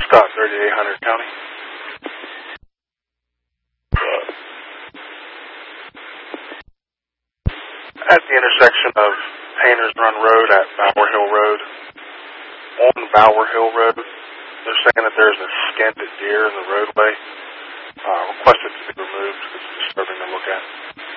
Scott, 3800 County. At the intersection of Painters Run Road at Bower Hill Road, on Bower Hill Road, they're saying that there's a skinned deer in the roadway. Requested to be removed. It's disturbing to look at.